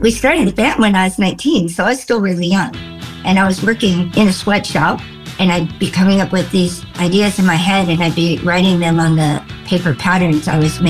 We started the band when I was 19, so I was still really young. And I was working in a sweatshop, and I'd be coming up with these ideas in my head, and I'd be writing them on the paper patterns I was making.